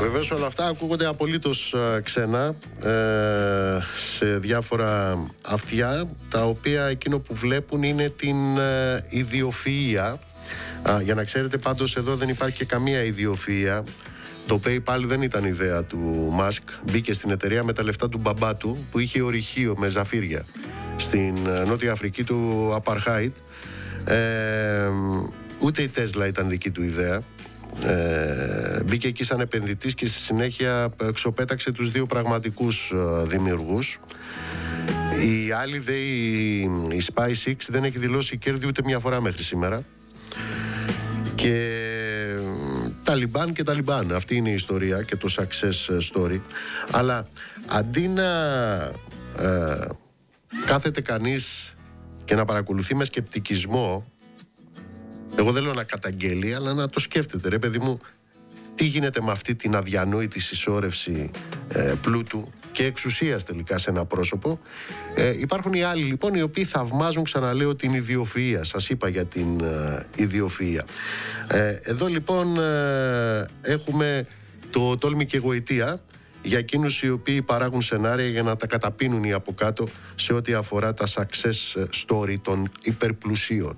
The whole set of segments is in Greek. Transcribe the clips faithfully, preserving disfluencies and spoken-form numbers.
Βεβαίως όλα αυτά ακούγονται απολύτως ε, ξένα ε, σε διάφορα αυτιά, τα οποία εκείνο που βλέπουν είναι την ε, ιδιοφυΐα. Α, για να ξέρετε, πάντως εδώ δεν υπάρχει και καμία ιδιοφυΐα. Το PayPal δεν ήταν ιδέα του Μάσκ. Μπήκε στην εταιρεία με τα λεφτά του μπαμπά του, που είχε ορυχείο με ζαφύρια στην Νότια Αφρική του Απαρχάιτ. Ε, ούτε η Τέσλα ήταν δική του ιδέα. Ε, μπήκε εκεί σαν επενδυτής και στη συνέχεια εξοπέταξε τους δύο πραγματικούς ε, δημιουργούς. Η άλλη δε, η, η SpaceX, δεν έχει δηλώσει κέρδη ούτε μια φορά μέχρι σήμερα. Και Ταλιμπάν και Ταλιμπάν, αυτή είναι η ιστορία και το success story. Αλλά αντί να ε, κάθεται κανείς και να παρακολουθεί με σκεπτικισμό, εγώ δεν λέω να καταγγέλει, αλλά να το σκέφτεται, ρε παιδί μου, τι γίνεται με αυτή την αδιανόητη συσσόρευση ε, πλούτου και εξουσίας τελικά σε ένα πρόσωπο. Ε, υπάρχουν οι άλλοι λοιπόν, οι οποίοι θαυμάζουν, ξαναλέω, την ιδιοφυΐα. Σας είπα για την ε, ιδιοφυΐα. Ε, εδώ λοιπόν ε, έχουμε το τόλμη και γοητεία για εκείνους οι οποίοι παράγουν σενάρια για να τα καταπίνουν οι από κάτω σε ό,τι αφορά τα success story των υπερπλουσίων.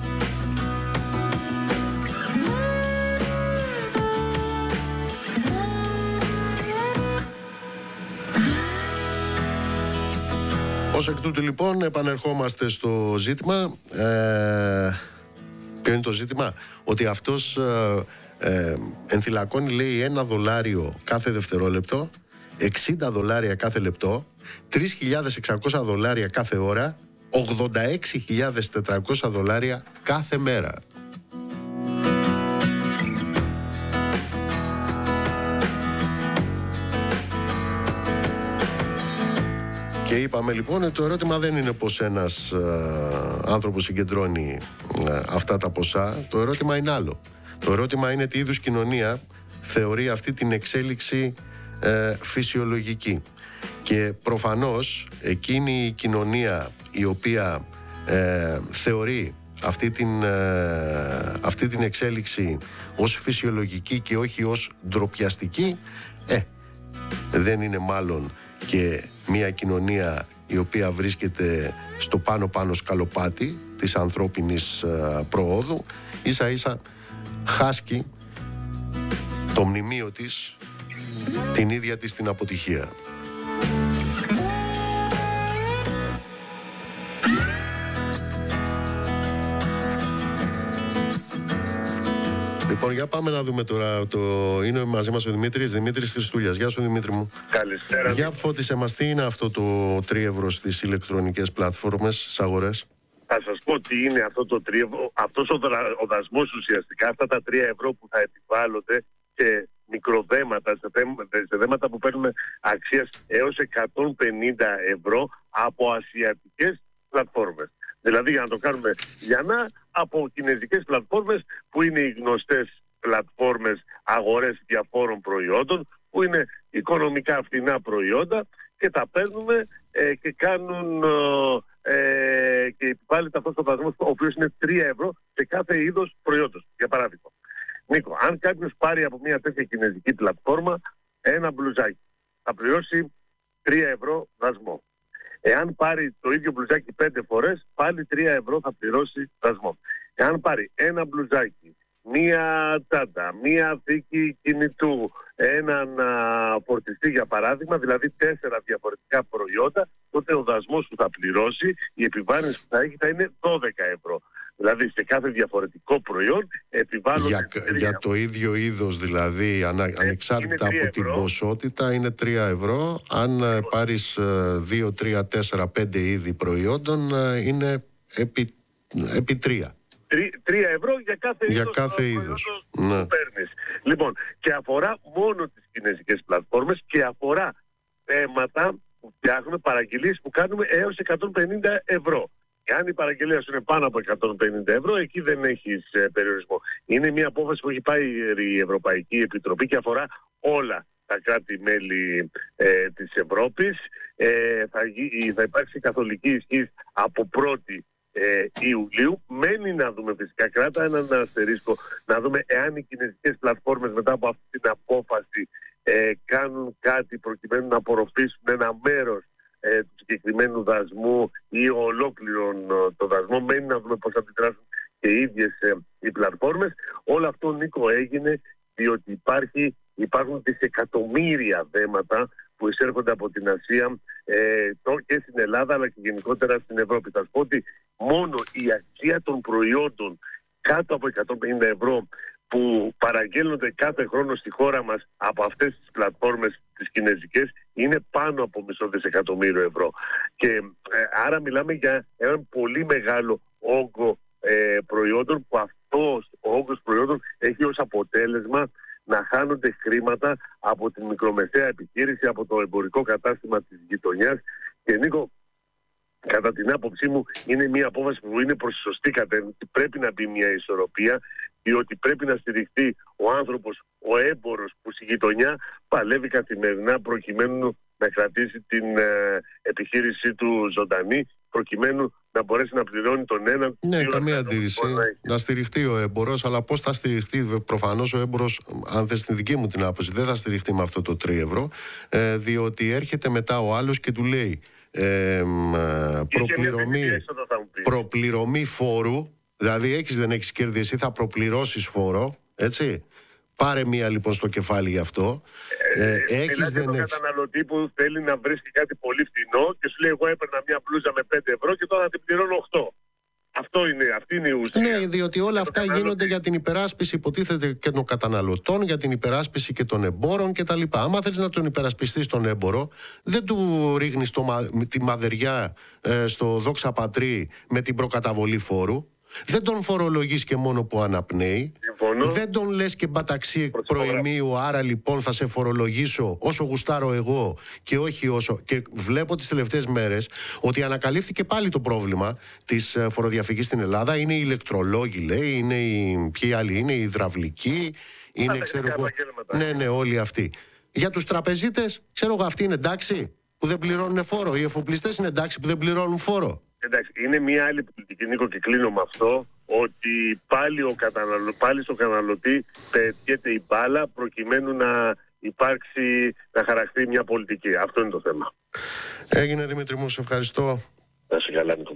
Ως εκ τούτου λοιπόν επανερχόμαστε στο ζήτημα. Ε, ποιο είναι το ζήτημα? Ότι αυτός ε, ε, ενθυλακώνει, λέει, ένα δολάριο κάθε δευτερόλεπτο, εξήντα δολάρια κάθε λεπτό, τρεις χιλιάδες εξακόσια δολάρια κάθε ώρα, ογδόντα έξι χιλιάδες τετρακόσια δολάρια κάθε μέρα. Και είπαμε λοιπόν ότι το ερώτημα δεν είναι πως ένας ε, άνθρωπος συγκεντρώνει ε, αυτά τα ποσά. Το ερώτημα είναι άλλο. Το ερώτημα είναι τι είδους κοινωνία θεωρεί αυτή την εξέλιξη ε, φυσιολογική. Και προφανώς εκείνη η κοινωνία η οποία ε, θεωρεί αυτή την, ε, αυτή την εξέλιξη ως φυσιολογική και όχι ως ντροπιαστική, ε, δεν είναι μάλλον και μια κοινωνία η οποία βρίσκεται στο πάνω-πάνω σκαλοπάτι της ανθρώπινης ε, προόδου. Ίσα ίσα χάσκει το μνημείο της την ίδια της την αποτυχία. Λοιπόν, για πάμε να δούμε τώρα. Το... Είναι μαζί μας ο Δημήτρης, Δημήτρης Χριστούλιας. Γεια σου, Δημήτρη μου. Καλησπέρα. Για φώτισε μας, τι είναι αυτό το τρία ευρώ στις ηλεκτρονικές πλατφόρμες, στις αγορές? Θα σας πω τι είναι αυτό το τρία ευρώ. Αυτός ο, δρα... ο δασμός ουσιαστικά, αυτά τα τρία ευρώ που θα επιβάλλονται σε μικροδέματα, σε, θέ... σε δέματα που παίρνουν αξίας έως εκατόν πενήντα ευρώ από ασιατικές πλατφόρμες. Δηλαδή, για να το κάνουμε λιανά, από κινέζικες πλατφόρμες που είναι οι γνωστές πλατφόρμες αγορές διαφόρων προϊόντων, που είναι οικονομικά φθηνά προϊόντα και τα παίρνουμε ε, και κάνουν ε, και επιβάλλεται αυτός ο δασμός, ο οποίος είναι τρία ευρώ σε κάθε είδος προϊόντος. Για παράδειγμα, Νίκο, αν κάποιος πάρει από μια τέτοια κινέζικη πλατφόρμα ένα μπλουζάκι, θα πληρώσει τρία ευρώ δασμό. Εάν πάρει το ίδιο μπλουζάκι πέντε φορές, πάλι τρία ευρώ θα πληρώσει δασμό. Εάν πάρει ένα μπλουζάκι, μία τσάντα, μία θήκη κινητού, έναν α, φορτιστή για παράδειγμα, δηλαδή τέσσερα διαφορετικά προϊόντα, τότε ο δασμός που θα πληρώσει, η επιβάρυνση που θα έχει θα είναι δώδεκα ευρώ. Δηλαδή σε κάθε διαφορετικό προϊόν επιβάλλονται... Για, για το ίδιο είδος δηλαδή, ανα, ε, ανεξάρτητα από την ποσότητα, είναι τρία ευρώ. Αν ε, πάρεις ε, δύο, τρία, τέσσερα, πέντε είδη προϊόντων, ε, είναι επί, επί τρία. τρία ευρώ για κάθε για είδος, κάθε είδος που ναι. παίρνεις. Λοιπόν, και αφορά μόνο τις κινέζικες πλατφόρμες και αφορά θέματα που φτιάχνουμε, παραγγελίες που κάνουμε έως εκατόν πενήντα ευρώ. Αν η παραγγελία σου είναι πάνω από εκατόν πενήντα ευρώ, εκεί δεν έχεις ε, περιορισμό. Είναι μια απόφαση που έχει πάει η Ευρωπαϊκή Επιτροπή και αφορά όλα τα κράτη-μέλη ε, της Ευρώπης. Ε, θα, θα υπάρξει καθολική ισχύς από πρώτη ε, Ιουλίου. Μένει να δούμε φυσικά, κράτα έναν αστερίσκο, να δούμε εάν οι κινέζικες πλατφόρμες μετά από αυτή την απόφαση ε, κάνουν κάτι προκειμένου να απορροφήσουν ένα μέρος ε, του συγκεκριμένου δασμού ή ολόκληρον ε, το δασμό. Μένει να δούμε πώς θα αντιδράσουν και οι ίδιες ε, οι πλατφόρμες. Όλο αυτό, Νίκο, έγινε διότι υπάρχει, υπάρχουν δισεκατομμύρια δέματα που εισέρχονται από την Ασία ε, το, και στην Ελλάδα αλλά και γενικότερα στην Ευρώπη. Θα σου πω ότι μόνο η αξία των προϊόντων κάτω από εκατόν πενήντα ευρώ που παραγγέλνονται κάθε χρόνο στη χώρα μας από αυτές τις πλατφόρμες τις κινέζικες είναι πάνω από μισό δισεκατομμύριο ευρώ. Και ε, άρα μιλάμε για έναν πολύ μεγάλο όγκο ε, προϊόντων που αυτός ο όγκος προϊόντων έχει ως αποτέλεσμα να χάνονται χρήματα από την μικρομεσαία επιχείρηση, από το εμπορικό κατάστημα της γειτονιάς. Και Νίκο, κατά την άποψή μου, είναι μια απόφαση που είναι προς τη σωστή κατεύθυνση. Πρέπει να μπει μια ισορροπία, διότι πρέπει να στηριχθεί ο άνθρωπος, ο έμπορος που στη γειτονιά παλεύει καθημερινά προκειμένου να κρατήσει την ε, επιχείρησή του ζωντανή, προκειμένου να μπορέσει να πληρώνει τον έναν. Ναι, καμία αντίρρηση. Να, να στηριχτεί ο έμπορος, αλλά πώς θα στηριχτεί? Προφανώς ο έμπορος, αν θες την δική μου την άποψη, δεν θα στηριχτεί με αυτό το τρία ευρώ, ε, διότι έρχεται μετά ο άλλος και του λέει ε, προπληρωμή, προπληρωμή φόρου, δηλαδή έχεις δεν έχεις κέρδη, εσύ θα προπληρώσεις φόρο, έτσι. Πάρε μία λοιπόν στο κεφάλι γι' αυτό. Ε, ε, έχεις δεν τον έχεις. Καταναλωτή που θέλει να βρίσκει κάτι πολύ φθηνό και σου λέει εγώ έπαιρνα μια μπλούζα με πέντε ευρώ και τώρα θα την πληρώνω οκτώ. Αυτό είναι, αυτή είναι η ουσία. Ναι, διότι όλα αυτά καταναλωτή. γίνονται για την υπεράσπιση, υποτίθεται, και των καταναλωτών, για την υπεράσπιση και των εμπόρων κτλ. Άμα θέλεις να τον υπερασπιστείς τον έμπορο, δεν του ρίχνεις το, τη μαδεριά ε, στο δόξα πατρί με την προκαταβολή φόρου. Δεν τον φορολογείς και μόνο που αναπνέει. Συμφωνώ. Δεν τον λες και μπαταξί προημίου, άρα λοιπόν θα σε φορολογήσω όσο γουστάρω εγώ και όχι όσο. Και βλέπω τις τελευταίες μέρες ότι ανακαλύφθηκε πάλι το πρόβλημα της φοροδιαφυγής στην Ελλάδα. Είναι οι ηλεκτρολόγοι, λέει, είναι οι. Ποιοι άλλοι είναι, οι υδραυλικοί, είναι ξέρω εγώ. Ναι, ναι, όλοι αυτοί. Για τους τραπεζίτες, ξέρω εγώ, αυτοί είναι εντάξει που δεν πληρώνουν φόρο. Οι εφοπλιστές είναι εντάξει που δεν πληρώνουν φόρο. Εντάξει, είναι μια άλλη πολιτική, Νίκο, και κλείνω με αυτό, ότι πάλι, ο καταναλω... πάλι στο καταναλωτή πετιέται η μπάλα προκειμένου να υπάρξει, να χαρακτεί μια πολιτική. Αυτό είναι το θέμα. Έγινε, Δημήτρη μου, σε ευχαριστώ. Να σε καλά, Νίκο.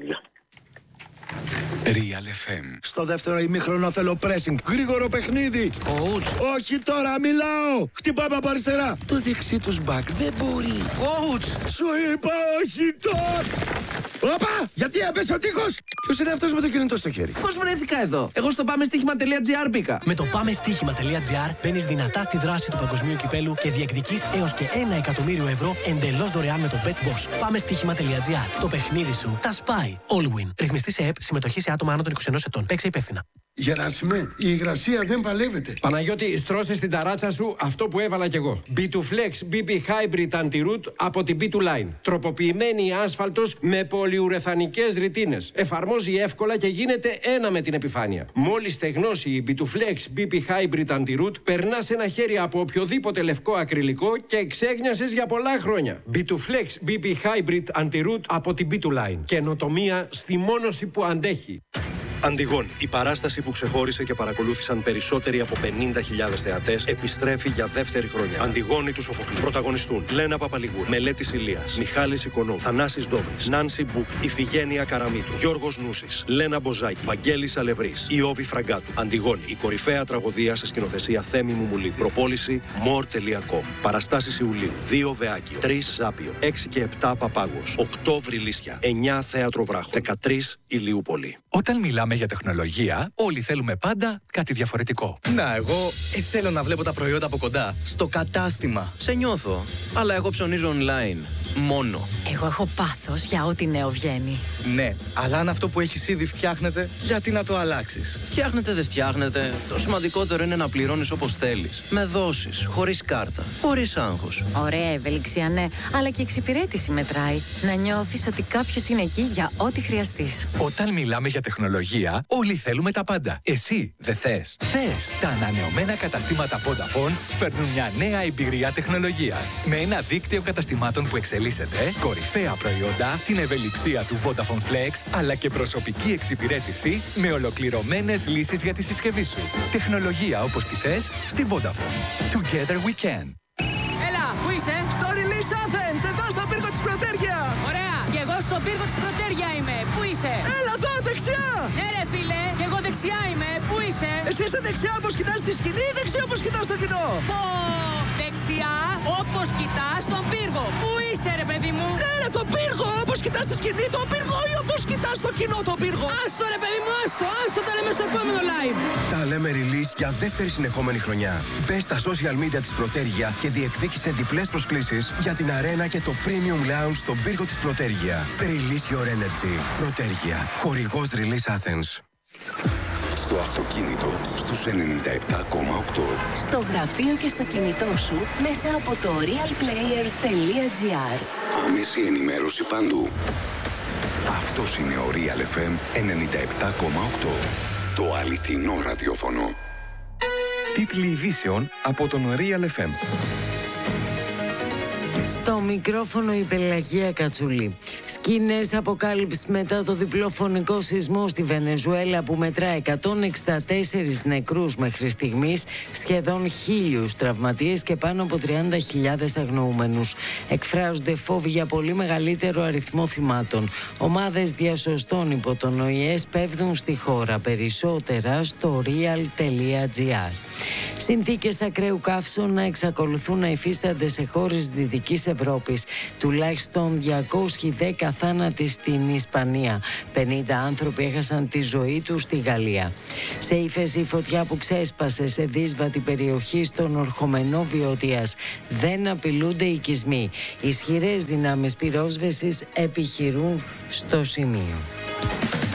Real εφ εμ. Στο δεύτερο ημίχρονο θέλω pressing. Γρήγορο παιχνίδι. Coach. Όχι τώρα, μιλάω. Χτυπάμε από αριστερά. Το δεξί τους μπακ δεν μπορεί. Coach. Σου είπα όχι τώρα. Όπα! Γιατί έπεσε ο τείχος! Ποιος είναι αυτός με το κινητό στο χέρι? Πώς βρέθηκα εδώ? Εγώ στο πάμεστίχημα.gr μπήκα. Με το πάμεστίχημα.gr μπαίνεις δυνατά στη δράση του παγκοσμίου κυπέλου και διεκδικείς έως και ένα εκατομμύριο ευρώ εντελώς δωρεάν με το BetBoss. Πάμεστίχημα.gr. Το παιχνίδι σου τα σπάει. All win. Ρυθμιστή σε ΕΠ, συμμετοχή σε άτομα άνω των είκοσι ενός ετών. Παίξε υπεύθυνα. Γεράσιμε, η υγρασία δεν παλεύεται. Παναγιώτη, στρώσε στην ταράτσα σου αυτό που έβαλα κι εγώ. μπι τού Flex μπι πι Hybrid Anti-Root από την μπι τού Line. Τροποποιημένη άσφαλτος με πολυουρεθανικές ρητίνες. Εφαρμόζει εύκολα και γίνεται ένα με την επιφάνεια. Μόλις στεγνώσει η μπι τού Flex μπι πι Hybrid Anti-Root, περνάς ένα χέρι από οποιοδήποτε λευκό ακριλικό και ξέγνιασες για πολλά χρόνια. μπι τού Flex μπι πι Hybrid Anti-Root από την μπι τού Line. Καινοτομία στη μόνωση που αντέχει. Αντιγόν, η παράσταση που ξεχώρισε και παρακολούθησαν περισσότεροι από πενήντα χιλιάδες θεατές, επιστρέφει για δεύτερη χρονιά. Αντιγόνη του Σοφοκλή. Πρωταγωνιστούν Λένα Παπαλιγούρ, Μελέτης Ηλίας, Μιχάλης Οικονόμου, Θανάσης Ντόβρης, Νάνση Μπουκ, Ιφηγένεια Καραμίτου, Γιώργος Νούσης, Λένα Μποζάκη, Βαγγέλης Αλευρής, Ιώβη Φραγκάτου. Αντιγόνη, η κορυφαία τραγωδία σε σκηνοθεσία Θέμη Μουμουλίδη. Προπόληση more τελεία com. Παραστάσεις Ιουλίου, δύο Βεάκιο, τρεις Ζάπιο, έξι και επτά Παπάγος, οκτώ Βρυλίσια, εννιά Θέατρο Βράχο, δεκατρείς Ηλιούπολη. Όταν μιλάμε για τεχνολογία, όλοι θέλουμε πάντα κάτι διαφορετικό. Να, εγώ ε, θέλω να βλέπω τα προϊόντα από κοντά. Στο κατάστημα. Σε νιώθω. Αλλά εγώ ψωνίζω online. Μόνο. Εγώ έχω πάθος για ό,τι νέο βγαίνει. Ναι, αλλά αν αυτό που έχεις ήδη φτιάχνεται, γιατί να το αλλάξεις? Φτιάχνετε, δεν φτιάχνετε. Το σημαντικότερο είναι να πληρώνεις όπως θέλεις. Με δόσεις, χωρίς κάρτα, χωρίς άγχος. Ωραία ευελιξία, ναι, αλλά και εξυπηρέτηση μετράει. Να νιώθεις ότι κάποιος είναι εκεί για ό,τι χρειαστείς. Όταν μιλάμε για τεχνολογία, όλοι θέλουμε τα πάντα. Εσύ δεν θες? Θες! Τα ανανεωμένα καταστήματα Vodafone φέρνουν μια νέα εμπειρία τεχνολογίας. Με ένα δίκτυο καταστημάτων που εξελίσσεται, κορυφαία προϊόντα, την ευελιξία του Vodafone Flex, αλλά και προσωπική εξυπηρέτηση με ολοκληρωμένες λύσεις για τη συσκευή σου. Τεχνολογία όπως τη θες στη Vodafone. Together we can. Πού είσαι? Στο Release Athens, εδώ στο πύργο της Πρωτέργεια. Ωραία. Και εγώ στο πύργο της Πρωτέργεια είμαι. Πού είσαι? Έλα εδώ, δεξιά. Ναι ρε φίλε, και εγώ δεξιά είμαι. Πού είσαι? Εσύ είσαι δεξιά όπως κοιτάς τη σκηνή ή δεξιά όπως κοιτάς το κοινό? Πω, δεξιά όπως κοιτάς τον πύργο. Πού είσαι ρε παιδί μου? Ναι ρε, τον πύργο, όπως κοιτάς τη σκηνή τον πύργο ή όπως κοιτάς το κοινό τον πύργο? Άστο ρε παιδί μου, άστο, άστο, τα λέμε στο επόμενο live. Τα λέμε release για δεύτερη συνεχόμενη χρονιά. Μπες στα social media της Πρωτέργεια και διεκδίκησε διπλές προσκλήσεις για την αρένα και το Premium Lounge στον πύργο της Πρωτέργεια. Release your energy. Πρωτέργεια. Χορηγός Release Athens. Στο αυτοκίνητο, στους ενενήντα επτά κόμμα οκτώ. Στο γραφείο και στο κινητό σου, μέσα από το real player τελεία gr. Άμεση ενημέρωση παντού. Αυτός είναι ο Real εφ εμ ενενήντα επτά κόμμα οκτώ. Το αληθινό ραδιόφωνο. Τίτλοι ειδήσεων από τον Real εφ εμ. Στο μικρόφωνο η Πελαγία Κατσουλή. Σκηνές αποκάλυψης μετά το διπλό φωνικό σεισμό στη Βενεζουέλα που μετρά εκατόν εξήντα τέσσερις νεκρούς μέχρι στιγμής, σχεδόν χίλιους τραυματίες και πάνω από τριάντα χιλιάδες αγνοούμενους. Εκφράζονται φόβοι για πολύ μεγαλύτερο αριθμό θυμάτων. Ομάδες διασωστών υπό τον Ο Η Ε σπέβδουν στη χώρα. Περισσότερα στο real τελεία gr. Συνθήκες ακραίου καύσωνα εξακολουθούν να υφίστανται σε χώρες Δυτικής Ευρώπης. Τουλάχιστον διακόσιοι δέκα θάνατοι στην Ισπανία. πενήντα άνθρωποι έχασαν τη ζωή τους στη Γαλλία. Σε ύφεση η φωτιά που ξέσπασε σε δύσβατη περιοχή στον Ορχομενό Βιωτίας. Δεν απειλούνται οι οικισμοί. Ισχυρές δυνάμεις πυρόσβεσης επιχειρούν στο σημείο.